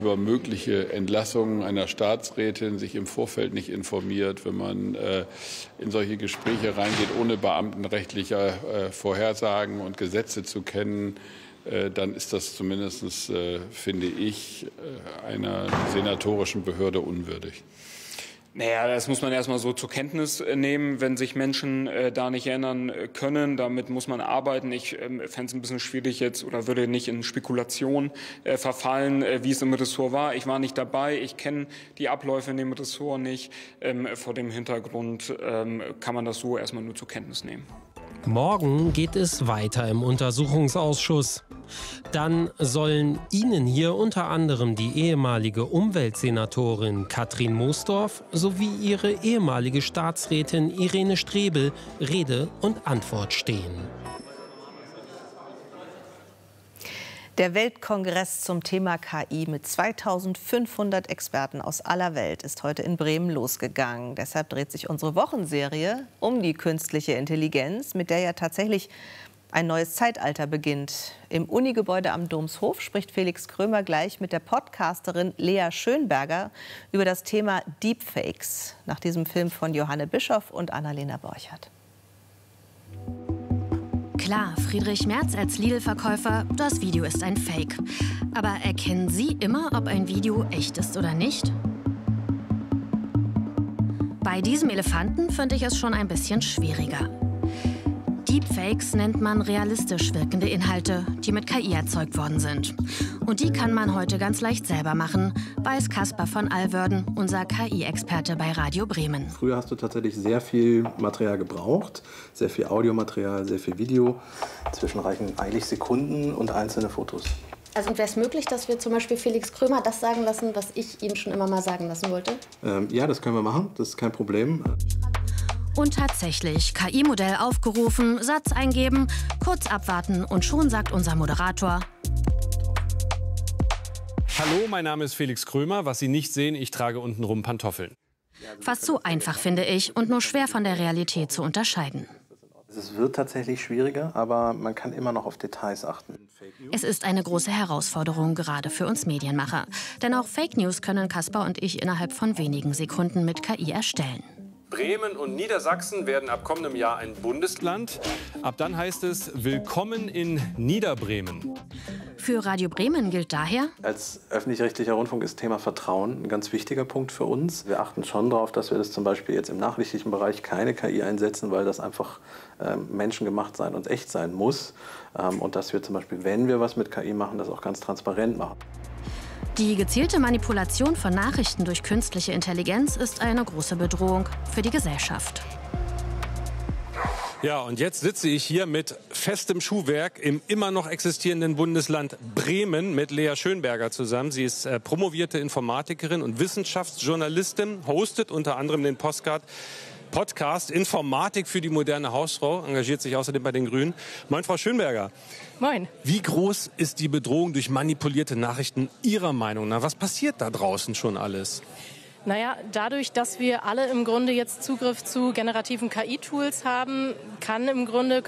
Über mögliche Entlassungen einer Staatsrätin sich im Vorfeld nicht informiert, wenn man in solche Gespräche reingeht, ohne beamtenrechtliche Vorhersagen und Gesetze zu kennen, dann ist das zumindest, finde ich, einer senatorischen Behörde unwürdig. Naja, das muss man erstmal so zur Kenntnis nehmen, wenn sich Menschen da nicht erinnern können. Damit muss man arbeiten. Ich fände es ein bisschen schwierig jetzt oder würde nicht in Spekulation verfallen, wie es im Ressort war. Ich war nicht dabei. Ich kenne die Abläufe in dem Ressort nicht. Vor dem Hintergrund kann man das so erstmal nur zur Kenntnis nehmen. Morgen geht es weiter im Untersuchungsausschuss. Dann sollen Ihnen hier unter anderem die ehemalige Umweltsenatorin Katrin Moosdorf sowie ihre ehemalige Staatsrätin Irene Strebel Rede und Antwort stehen. Der Weltkongress zum Thema KI mit 2500 Experten aus aller Welt ist heute in Bremen losgegangen. Deshalb dreht sich unsere Wochenserie um die künstliche Intelligenz, mit der ja tatsächlich ein neues Zeitalter beginnt. Im Unigebäude am Domshof spricht Felix Krömer gleich mit der Podcasterin Lea Schönberger über das Thema Deepfakes, nach diesem Film von Johanne Bischoff und Annalena Borchert. Klar, Friedrich Merz als Lidl-Verkäufer, das Video ist ein Fake. Aber erkennen Sie immer, ob ein Video echt ist oder nicht? Bei diesem Elefanten finde ich es schon ein bisschen schwieriger. Deepfakes nennt man realistisch wirkende Inhalte, die mit KI erzeugt worden sind. Und die kann man heute ganz leicht selber machen, weiß Caspar von Alwörden, unser KI-Experte bei Radio Bremen. Früher hast du tatsächlich sehr viel Material gebraucht, sehr viel Audiomaterial, sehr viel Video. Inzwischen reichen eigentlich Sekunden und einzelne Fotos. Also wäre es möglich, dass wir zum Beispiel Felix Krömer das sagen lassen, was ich ihm schon immer mal sagen lassen wollte? Ja, das können wir machen, das ist kein Problem. Und tatsächlich, KI-Modell aufgerufen, Satz eingeben, kurz abwarten und schon sagt unser Moderator: Hallo, mein Name ist Felix Krömer. Was Sie nicht sehen, ich trage untenrum Pantoffeln. Fast so einfach, finde ich, und nur schwer von der Realität zu unterscheiden. Es wird tatsächlich schwieriger, aber man kann immer noch auf Details achten. Es ist eine große Herausforderung, gerade für uns Medienmacher. Denn auch Fake News können Caspar und ich innerhalb von wenigen Sekunden mit KI erstellen. Bremen und Niedersachsen werden ab kommendem Jahr ein Bundesland. Ab dann heißt es Willkommen in Niederbremen. Für Radio Bremen gilt daher: Als öffentlich-rechtlicher Rundfunk ist Thema Vertrauen ein ganz wichtiger Punkt für uns. Wir achten schon darauf, dass wir das zum Beispiel jetzt im nachrichtlichen Bereich keine KI einsetzen, weil das einfach menschengemacht sein und echt sein muss. Und dass wir zum Beispiel, wenn wir was mit KI machen, das auch ganz transparent machen. Die gezielte Manipulation von Nachrichten durch künstliche Intelligenz ist eine große Bedrohung für die Gesellschaft. Ja, und jetzt sitze ich hier mit festem Schuhwerk im immer noch existierenden Bundesland Bremen mit Lea Schönberger zusammen. Sie ist promovierte Informatikerin und Wissenschaftsjournalistin, hostet unter anderem den Podcast Informatik für die moderne Hausfrau, engagiert sich außerdem bei den Grünen. Moin, Frau Schönberger. Moin. Wie groß ist die Bedrohung durch manipulierte Nachrichten Ihrer Meinung nach? Was passiert da draußen schon alles? Naja, dadurch, dass wir alle im Grunde jetzt Zugriff zu generativen KI-Tools haben, können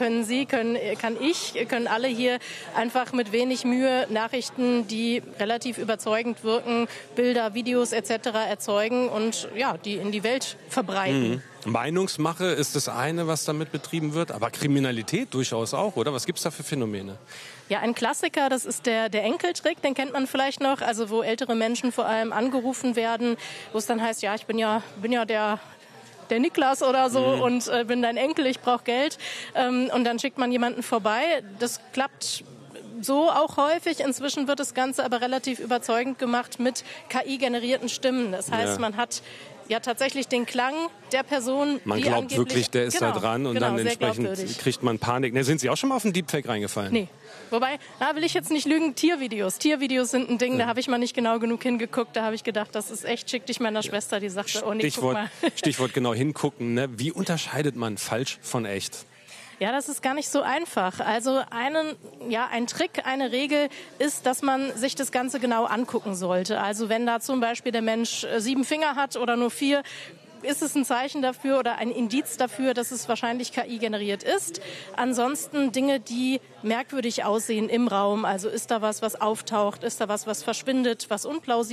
alle hier einfach mit wenig Mühe Nachrichten, die relativ überzeugend wirken, Bilder, Videos etc. erzeugen und ja, die in die Welt verbreiten. Meinungsmache ist das eine, was damit betrieben wird, aber Kriminalität durchaus auch, oder? Was gibt es da für Phänomene? Ja, ein Klassiker, das ist der Enkeltrick, den kennt man vielleicht noch, also wo ältere Menschen vor allem angerufen werden, wo es dann heißt, ja, ich bin ja der Niklas oder so und bin dein Enkel, ich brauche Geld. Und dann schickt man jemanden vorbei. Das klappt so auch häufig. Inzwischen wird das Ganze aber relativ überzeugend gemacht mit KI-generierten Stimmen. Das heißt, man hat ja tatsächlich den Klang der Person, man die glaubt wirklich, der ist da dran und dann entsprechend kriegt man Panik. Sind Sie auch schon mal auf einen Deepfake reingefallen? Nee. Wobei, da will ich jetzt nicht lügen, Tiervideos sind ein Ding, da habe ich mal nicht genau genug hingeguckt, da habe ich gedacht, das ist echt, schickte ich meiner Schwester, die sagte, oh nee, guck mal. Stichwort genau hingucken, ne? Wie unterscheidet man falsch von echt? Ja, das ist gar nicht so einfach. Also ein Trick, eine Regel ist, dass man sich das Ganze genau angucken sollte. Also wenn da zum Beispiel der Mensch 7 Finger hat oder nur 4, ist es ein Zeichen dafür oder ein Indiz dafür, dass es wahrscheinlich KI generiert ist. Ansonsten Dinge, die merkwürdig aussehen im Raum. Also ist da was auftaucht, ist da was verschwindet, was unplausibel